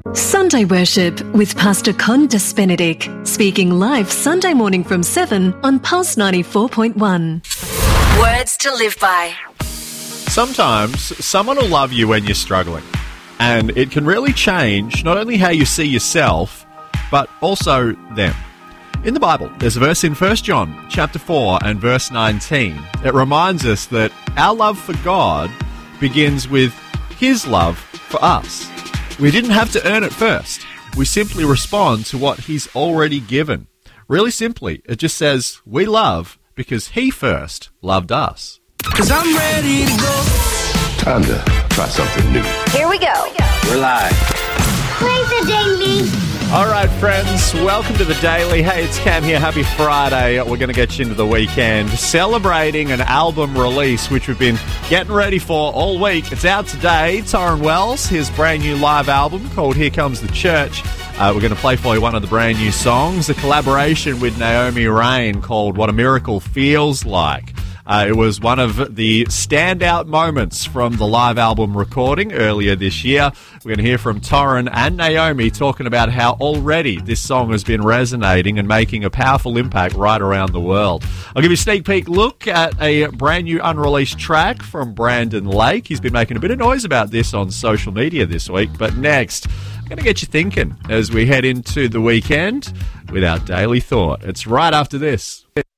Sunday Worship with Pastor Condas Benedict, speaking live Sunday morning from 7 on Pulse 94.1. Words to live by. Sometimes someone will love you when you're struggling, and it can really change not only how you see yourself, but also them. In the Bible, there's a verse in 1 John chapter 4 and verse 19. It reminds us that our love for God begins with His love for us. We didn't have to earn it first. We simply respond to what He's already given. Really simply, it just says we love because He first loved us. 'Cause I'm ready to go. Time to try something new. Here we go. We're live. Play the daily. All right, friends, welcome to the Daily. Hey, it's Cam here. Happy Friday. We're going to get you into the weekend, celebrating an album release, which we've been getting ready for all week. It's out today. Torrin Wells, his brand new live album called Here Comes the Church. We're going to play for you one of the brand new songs, a collaboration with Naomi Raine called What a Miracle Feels Like. It was one of the standout moments from the live album recording earlier this year. We're going to hear from Torrin and Naomi talking about how already this song has been resonating and making a powerful impact right around the world. I'll give you a sneak peek look at a brand new unreleased track from Brandon Lake. He's been making a bit of noise about this on social media this week. But next, I'm going to get you thinking as we head into the weekend with our Daily Thought. It's right after this.